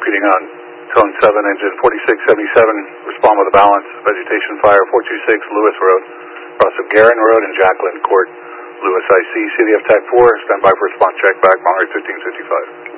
repeating on Cone 7, engine 4677, respond with a balance, vegetation fire 426 Lewis Road, cross of Garin Road and Jacqueline Court, Lewis IC, CDF Tech 4, stand by for response check back, Monterey 1555.